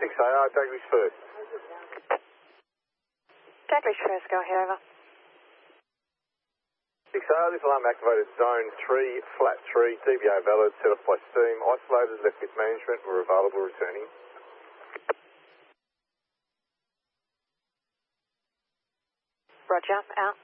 6AR, Daglish first. Daglish first, go ahead, over. 6AR, this alarm activated zone 3, flat 3, DBA valid, set off by steam, isolated, left with management, we're available, returning. Roger, out.